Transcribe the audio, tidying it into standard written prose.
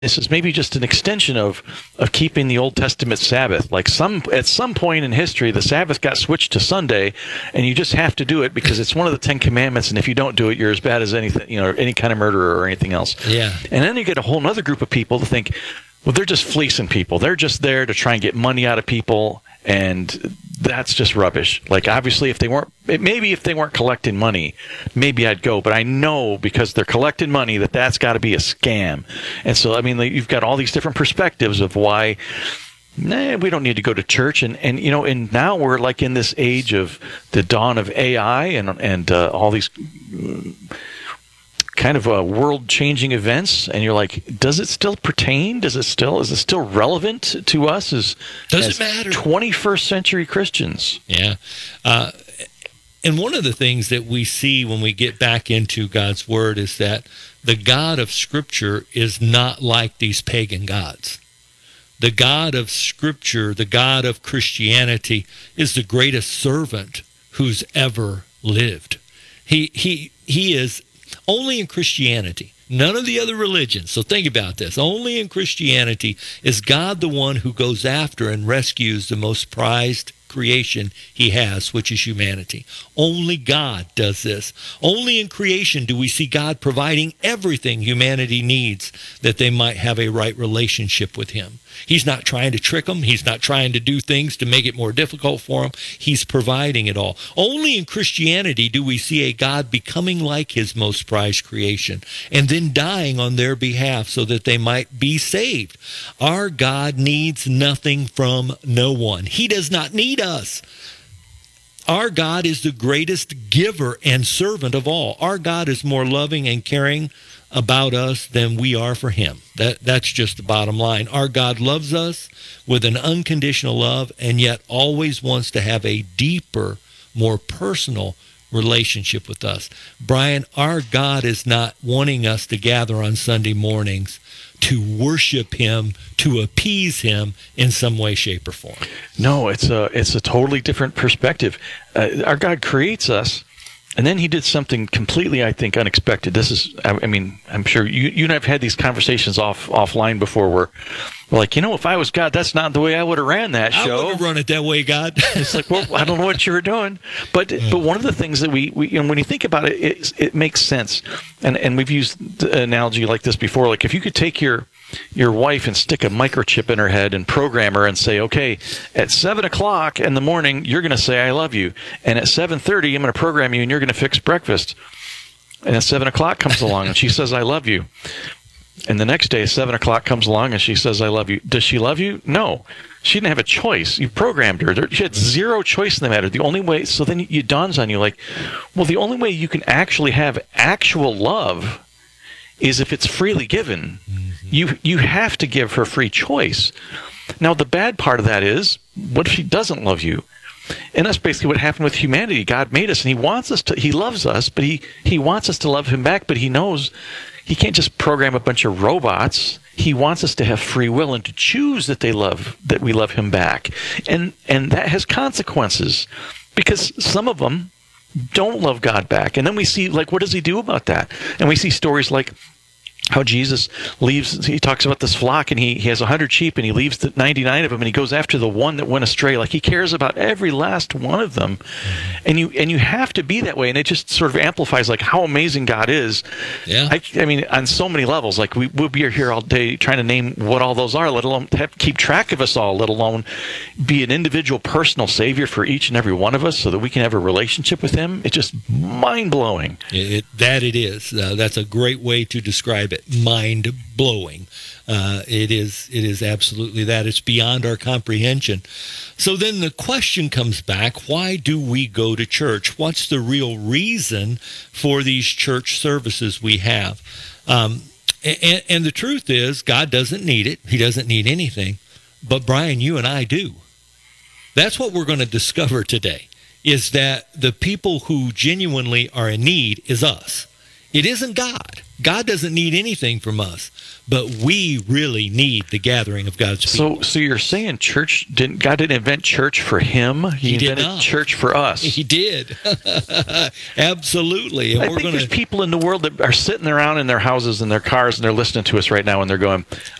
this is maybe just an extension of keeping the Old Testament Sabbath. Like at some point in history, the Sabbath got switched to Sunday, and you just have to do it because it's one of the 10 Commandments. And if you don't do it, you're as bad as anything, any kind of murderer or anything else. Yeah. And then you get a whole other group of people to think, well, they're just fleecing people. They're just there to try and get money out of people, and that's just rubbish. Like, obviously, if they weren't collecting money, maybe I'd go. But I know because they're collecting money that's got to be a scam. And so, I mean, you've got all these different perspectives of why we don't need to go to church. And now we're like in this age of the dawn of AI and all these kind of world-changing events, and you're like, does it still pertain? Is it still relevant to us does it matter? 21st century Christians? Yeah. And one of the things that we see when we get back into God's Word is that the God of Scripture is not like these pagan gods. The God of Scripture, the God of Christianity, is the greatest servant who's ever lived. He is only in Christianity, none of the other religions. So think about this. Only in Christianity is God the one who goes after and rescues the most prized creation he has, which is humanity. Only God does this. Only in creation do we see God providing everything humanity needs that they might have a right relationship with him. He's not trying to trick them. He's not trying to do things to make it more difficult for them. He's providing it all. Only in Christianity do we see a God becoming like his most prized creation and then dying on their behalf so that they might be saved. Our God needs nothing from no one. He does not need us. Our God is the greatest giver and servant of all. Our God is more loving and caring about us than we are for him. That's just the bottom line. Our God loves us with an unconditional love and yet always wants to have a deeper, more personal relationship with us. Brian, our God is not wanting us to gather on Sunday mornings to worship him, to appease him in some way, shape, or form. No, it's a totally different perspective. Our God creates us, and then he did something completely, I think, unexpected. I'm sure you and I have had these conversations offline before where we're like, if I was God, that's not the way I would have ran that show. I would have run it that way, God. It's like, well, I don't know what you were doing. But one of the things that we when you think about it, it makes sense. And we've used the analogy like this before. Like, if you could take your wife and stick a microchip in her head and program her and say, okay, at 7 o'clock in the morning, you're going to say, I love you. And at 7:30, I'm going to program you and you're going to fix breakfast. And at 7 o'clock comes along and she says, I love you. And the next day, 7 o'clock comes along and she says, I love you. Does she love you? No. She didn't have a choice. You programmed her. She had zero choice in the matter. The only way, so then it dawns on you like, well, the only way you can actually have actual love is if it's freely given. Mm-hmm. You have to give her free choice. Now, the bad part of that is, what if she doesn't love you? And that's basically what happened with humanity. God made us, and he loves us, but he wants us to love him back, but he knows he can't just program a bunch of robots. He wants us to have free will and to choose that we love him back. And that has consequences, because some of them don't love God back. And then we see, like, what does he do about that? And we see stories like how Jesus leaves, he talks about this flock, and he has 100 sheep, and he leaves the 99 of them, and he goes after the one that went astray. Like, he cares about every last one of them. And you have to be that way, and it just sort of amplifies, like, how amazing God is. Yeah. I mean, on so many levels. Like, we'll be here all day trying to name what all those are, let alone keep track of us all, let alone be an individual personal Savior for each and every one of us so that we can have a relationship with him. It's just mind-blowing. It is. That's a great way to describe it. Mind-blowing. It is absolutely that. It's beyond our comprehension. So then the question comes back, why do we go to church? What's the real reason for these church services we have? And the truth is, God doesn't need it. He doesn't need anything. But Brian, you and I do. That's what we're going to discover today, is that the people who genuinely are in need is us. It isn't God. God doesn't need anything from us, but we really need the gathering of God's people. So you're saying God didn't invent church for him? He did invented not. church for us. He did. Absolutely. And I think there's people in the world that are sitting around in their houses and their cars, and they're listening to us right now, and they're going,